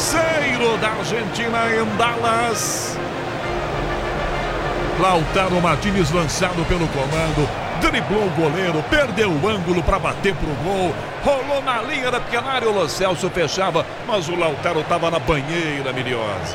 terceiro da Argentina em Dallas. Lautaro Martínez lançado pelo comando, driblou o goleiro, perdeu o ângulo para bater pro gol, rolou na linha da pequena área, o Lo Celso fechava, mas o Lautaro estava na banheira, Miliose.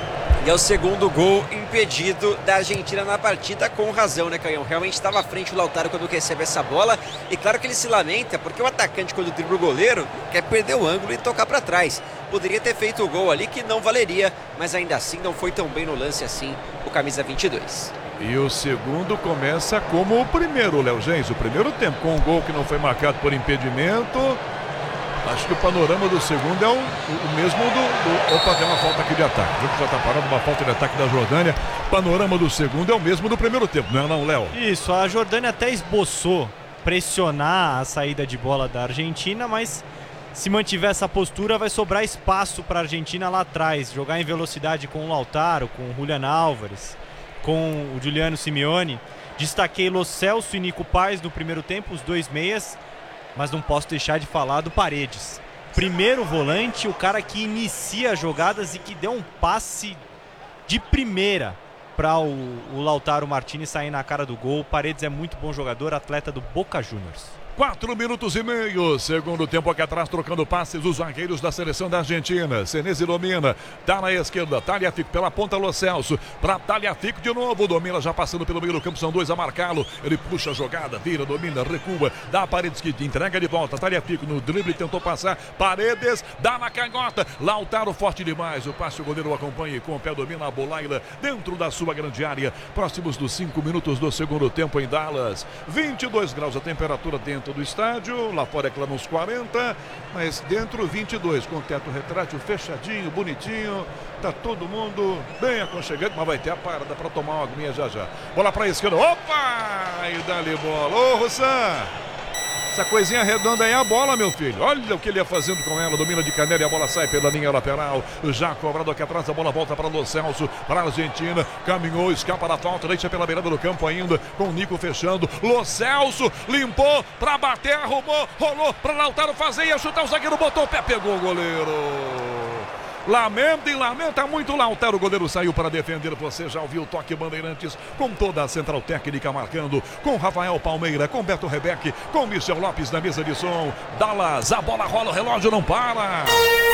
E é o segundo gol impedido da Argentina na partida, com razão, né, Canhão? Realmente estava à frente o Lautaro quando recebe essa bola. E claro que ele se lamenta, porque o atacante, quando dribla o goleiro, quer perder o ângulo e tocar para trás. Poderia ter feito o gol ali, que não valeria, mas ainda assim não foi tão bem no lance assim, o camisa 22. E o segundo começa como o primeiro, Léo Gens. O primeiro tempo, com um gol que não foi marcado por impedimento. Acho que o panorama do segundo é o mesmo do... Opa, tem uma falta aqui de ataque. O jogo já está parado, uma falta de ataque da Jordânia. O panorama do segundo é o mesmo do primeiro tempo, não é não, Léo? Isso, a Jordânia até esboçou pressionar a saída de bola da Argentina, mas se mantiver essa postura vai sobrar espaço para a Argentina lá atrás. Jogar em velocidade com o Lautaro, com o Julián Álvares, com o Giuliano Simeone. Destaquei Lo Celso e Nico Paz no primeiro tempo, os dois meias. Mas não posso deixar de falar do Paredes. Primeiro volante, o cara que inicia jogadas e que deu um passe de primeira para o Lautaro Martínez sair na cara do gol. Paredes é muito bom jogador, atleta do Boca Juniors. 4 minutos e meio, segundo tempo aqui atrás, trocando passes os zagueiros da seleção da Argentina. Senesi domina, tá na esquerda, Tagliafico pela ponta, Lo Celso, pra Tagliafico de novo, domina já passando pelo meio do campo, são dois a marcá-lo, ele puxa a jogada, vira, domina, recua, dá a Paredes que entrega de volta, Tagliafico no drible, tentou passar, Paredes, dá na canhota, Lautaro forte demais, o passe o goleiro acompanha e com o pé domina a bolaila dentro da sua grande área, próximos dos 5 minutos do segundo tempo em Dallas, 22 graus a temperatura dentro do estádio, lá fora é claro uns 40, mas dentro 22, com o teto retrátil fechadinho, bonitinho, tá todo mundo bem aconchegante, mas vai ter a parada para tomar uma aguinha já já. Bola para a esquerda, opa! E dá-lhe bola, ô Roussan! Essa coisinha redonda aí é a bola, meu filho. Olha o que ele ia fazendo com ela. Domina de canela e a bola sai pela linha lateral. Já cobrado aqui atrás, a bola volta para Lo Celso, para a Argentina. Caminhou, escapa da falta, deixa pela beirada do campo ainda, com o Nico fechando. Lo Celso limpou para bater, arrumou, rolou para Lautaro fazer, ia chutar o zagueiro, botou o pé, pegou o goleiro. Lamenta e lamenta muito Lautaro, o goleiro saiu para defender, você já ouviu o toque Bandeirantes, com toda a central técnica marcando, com Rafael Palmeira, com Beto Rebeck, com Michel Lopes na mesa de som, Dallas, a bola rola, o relógio não para.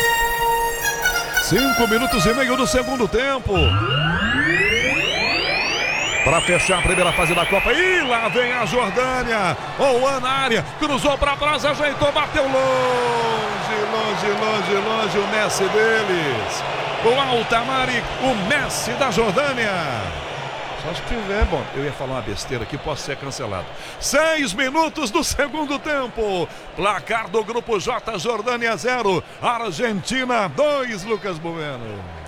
5 minutos e meio do segundo tempo. Para fechar a primeira fase da Copa. E lá vem a Jordânia. Ouan na área. Cruzou para trás, ajeitou, bateu longe, longe, longe, longe. O Messi deles. O Altamari, o Messi da Jordânia. Só se tiver, bom, eu ia falar uma besteira aqui, posso ser cancelado. 6 minutos do segundo tempo. Placar do Grupo J, Jordânia 0. Argentina 2, Lucas Bueno.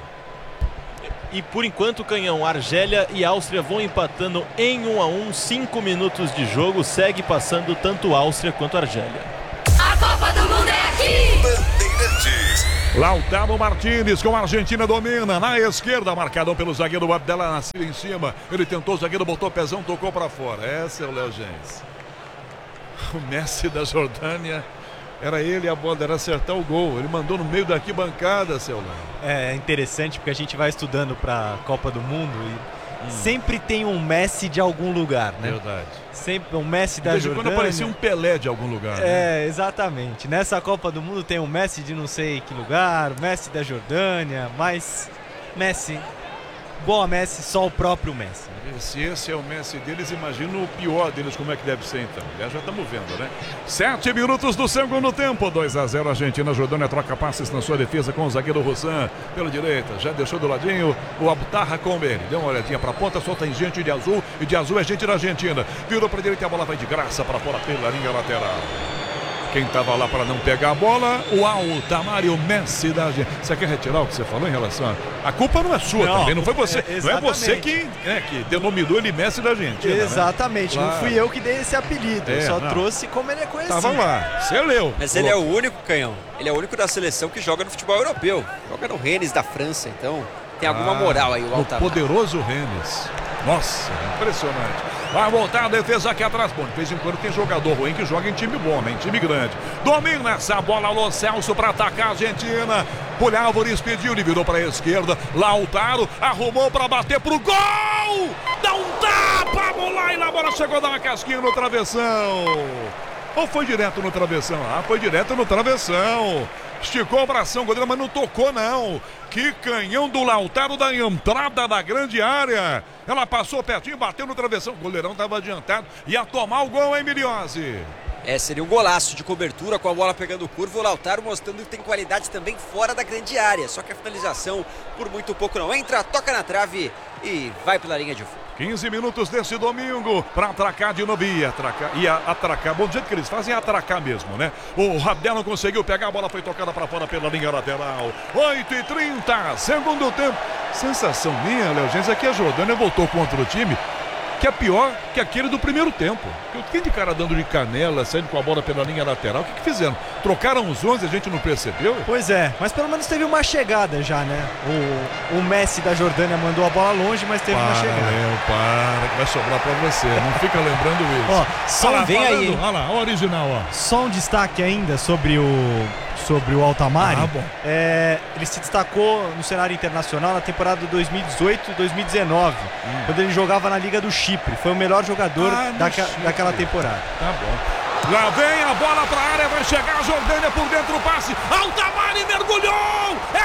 E por enquanto, Canhão, Argélia e Áustria vão empatando em 1-1, 5 minutos de jogo, segue passando tanto Áustria quanto Argélia. A Copa do Mundo é aqui! Bandeirantes. Lautaro Martínez com a Argentina domina na esquerda, marcadão pelo zagueiro Abdela Nascimento em cima. Ele tentou, o zagueiro botou o pezão, tocou para fora. Essa é o Léo Gens. O Messi da Jordânia. Era ele a bola, era acertar o gol. Ele mandou no meio da arquibancada, seu Léo. É interessante porque a gente vai estudando para a Copa do Mundo e sempre tem um Messi de algum lugar, né? Verdade. Sempre um Messi da Jordânia. Quando aparecia um Pelé de algum lugar. É, né? Exatamente. Nessa Copa do Mundo tem um Messi de não sei que lugar, Messi da Jordânia, mas Messi, igual a Messi, só o próprio Messi. Se esse é o Messi deles, imagina o pior deles, como é que deve ser então. Já estamos vendo, né? 7 minutos do segundo tempo, 2-0 Argentina. Jordânia troca passes na sua defesa com o zagueiro Roussan pela direita, já deixou do ladinho o Abdallah com ele, deu uma olhadinha para a ponta, só tem gente de azul, e de azul é gente da Argentina. Virou para a direita e a bola vai de graça para fora pela linha lateral. Quem estava lá para não pegar a bola, o Altamari, o Messi da Argentina. Você quer retirar o que você falou em relação a culpa não é sua também, não foi você. Não é você que denominou ele Messi da Argentina. Exatamente, né? Não fui eu que dei esse apelido. Eu só trouxe como ele é conhecido. Tava lá, você leu. Mas ele é o único, Canhão. Ele é o único da seleção que joga no futebol europeu. Joga no Rennes da França, então tem alguma moral aí o Altamari. O poderoso Rennes. Nossa, impressionante. Vai voltar a defesa aqui atrás. Bom, de vez em quando tem jogador ruim que joga em time bom, né? Em time grande. Domina essa bola, Lo Celso para atacar a Argentina. Julio Álvares pediu, ele virou para a esquerda. Lautaro arrumou para bater pro gol! Dá um tapa, a bola, e a bola chegou a dar uma casquinha no travessão. Ou foi direto no travessão? Ah, foi direto no travessão. Esticou o bração, goleiro, mas não tocou não. Que canhão do Lautaro da entrada da grande área. Ela passou pertinho, bateu no travessão. O goleirão estava adiantado. Ia tomar o gol, hein, Miliose? Seria um golaço de cobertura com a bola pegando curva. O Lautaro mostrando que tem qualidade também fora da grande área. Só que a finalização por muito pouco não entra, toca na trave e vai pela linha de fundo. 15 minutos desse domingo para atracar de novo. Ia atracar. Bom, do jeito que eles fazem é atracar mesmo, né? O Rabel não conseguiu pegar, a bola foi tocada para fora pela linha lateral. 8h30, segundo tempo. Sensação minha, Léo Gens, é que a Jordânia voltou contra o time que é pior que aquele do primeiro tempo. Tem de cara dando de canela, saindo com a bola pela linha lateral. O que fizeram? Trocaram os 11, a gente não percebeu? Pois é, mas pelo menos teve uma chegada já, né? O Messi da Jordânia mandou a bola longe, mas teve uma chegada. Para, que vai sobrar pra você. Não fica lembrando isso. Ó, só vem falando, aí. Olha lá, o original, ó. Só um destaque ainda sobre o Altamari. Bom. Ele se destacou no cenário internacional na temporada 2018 e 2019, quando ele jogava na Liga do Chipre. Foi o melhor jogador daquela temporada. Tá bom. Lá vem a bola pra área, vai chegar a Jordânia por dentro, o passe. Altamari mergulhou!